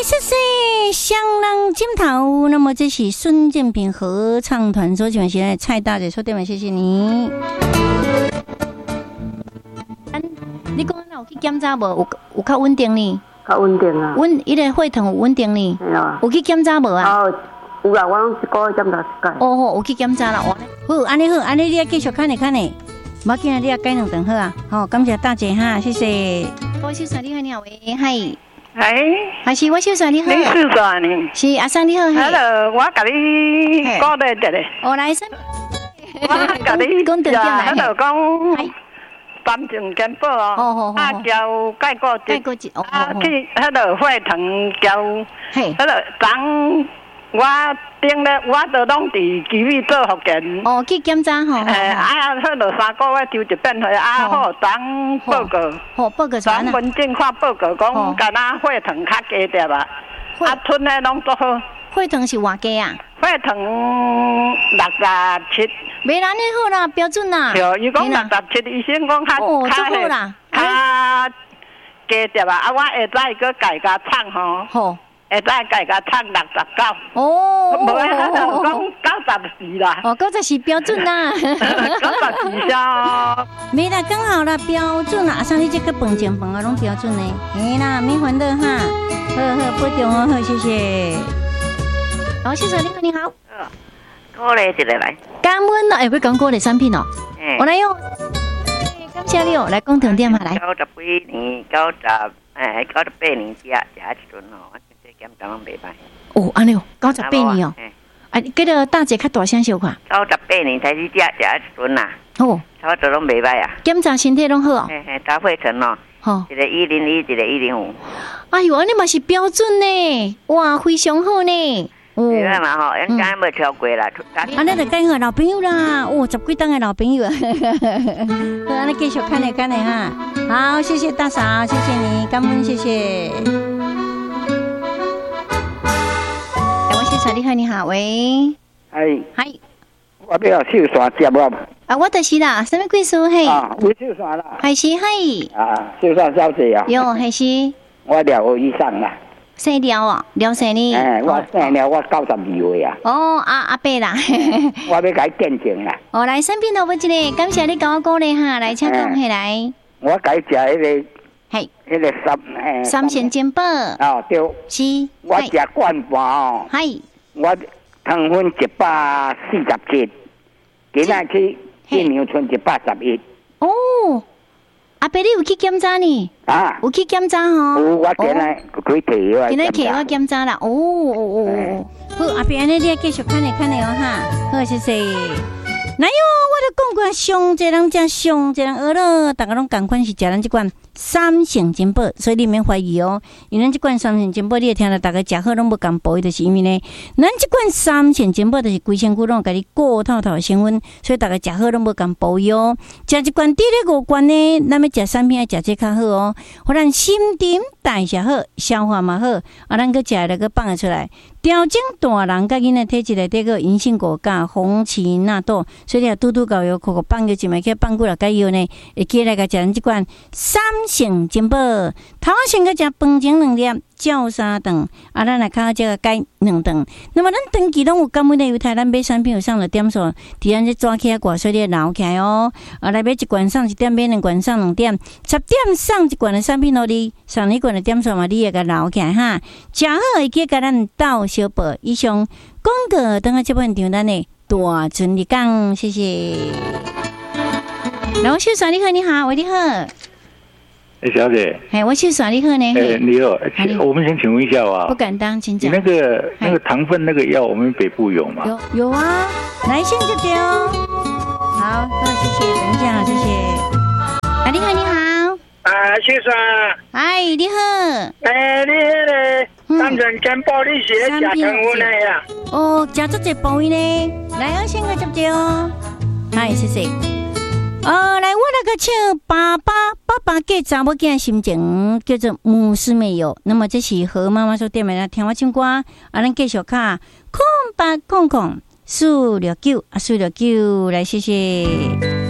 谢谢香浪金头。那么这是孙建平合唱团所请的蔡大姐说对吗？谢谢你。你讲那有去检查无？有较稳定呢？ 较稳定啊。 伊个血糖有稳定呢？ 系啊。 有去检查无啊？ 哦，有啦，我一个月检查一届。 哦，有去检查啦。好，安尼好，安尼你继续看呢。无要紧啊，你也改两顿好啊。好，感谢大姐哈，谢谢。我秀嫂你好，你好喂，嗨。还是我秀嫂你好。 你秀嫂呢？ 是阿生你好。 Hello， 我甲你讲咧一个。 哦，来先。 我甲你讲重点来。 喺度讲。三重健保哦，交解过节，去迄个血糖交，迄个长我顶咧，我都拢伫基米做福建。 哦，去检查吼。 迄个3个月抽一遍去，好长报告。 好报告传啊。文件看报告讲，敢若血糖较低点吧，吞的拢做好。 血糖是偌低啊？ 血糖67。 袂啦，你好啦，标准啦。 对，伊讲67，医生讲较好啦， 较低点啊。我下早个改甲唱吼。 好。 下早改甲唱69。 哦。 无讲92啦。 哦，94标准啦。 94下。 没啦，刚好啦，标准啦。阿生你这个饭前饭后拢标准呢。嘿啦，免烦恼哈。好，保重哦，好，谢谢。好，先生你好。 鼓励一个来。 感恩啦，要讲鼓励产品哦。我来用。感谢你哦，来讲重点嘛，来。 92年，98年食一阵哦，我这检查拢袂歹。 哦，安尼哦，98年哦。啊，这个大姐较大声小看。 98年才去食一阵啦。 哦。 差不多拢袂歹啊。 检查身体拢好哦。 打血层哦。 好。 一个101，一个105。 哎呦，安尼嘛是标准呢，哇，非常好呢。 对啦嘛吼，应该没超过啦。 安尼就介好老朋友啦，哦，10几档的老朋友。好，安尼继续看咧哈。好，谢谢大嫂，谢谢你，感恩，谢谢。我先生你好，你好，喂。嗨。 我要秀山接我。 啊，我就是啦，什么贵属嘿？ 我秀山啦。 还是嘿？ 秀山小姐啊。 有还是？ 我2岁以上啦。 生了哦，了生呢？ 我生了，我92岁啊。 哦，阿伯啦。 我要甲伊见证啦。 哦，来身边头不一个，感谢你甲我鼓励哈，来请讲起来。 我甲伊食迄个， 系迄个三鲜煎包。 哦，对。 是。 我食罐半哦。 系。 我糖分147，今仔去进牛村111。 哦。阿伯，你有去检查呢？有去检查吼？ 有，我今仔可以提我。 今仔提我检查啦。哦。好，阿伯，安尼你继续看咧哦哈。好，谢谢。哪有？我都讲过，上一人食上一人学咯，大家拢共款是食咱这款三鲜煎包，所以你免怀疑哦。因为咱这款三鲜煎包，你会听到大家食好拢无共补，就是因为呢，咱这款三鲜煎包就是规身躯拢甲你过透透成分，所以大家食好拢无共补哟。食这款第5罐呢，咱要食产品要食这较好哦，互咱新陈代谢好，消化嘛好，咱个食了个放得出来。调整大人甲囡仔体质内底个银杏果苷、红荠纳豆，所以你拄搞油扣放个一枚去放几落解药呢，会记来个食咱即款三鲜煎包。头先个食饭前2粒，照3顿，咱来靠这个解2顿。那么咱长期拢有感恩的犹太，咱买产品有上了点数，伫咱这抓起来挂，所以你留起来哦。来买1罐送1点，买2罐送2点，10点送1罐的产品咯，你上1罐的点数嘛，你也个留起来哈。食好会记甲咱斗小报。以上广告等下这本场咱的大顺利讲，谢谢。老秀嫂你好，你好，喂你好。 小姐。 我秀嫂你好呢。 你好，我们先请问一下啊。 不敢当，请讲。 你那个糖分那个药，我们北部有吗？ 有啊，来先这边哦。好，谢谢，等一下，谢谢。你好，你好。 先生。 你好。 你迄个三全健保你是咧食糖分的呀？ 哦，食足一部位呢。来，我先个接接哦。谢谢。来，我那个唱爸爸给查某囝心情叫做母师妹友。那么这是何妈妈所点的，来听我唱歌。咱继续卡空800 469，469来，谢谢。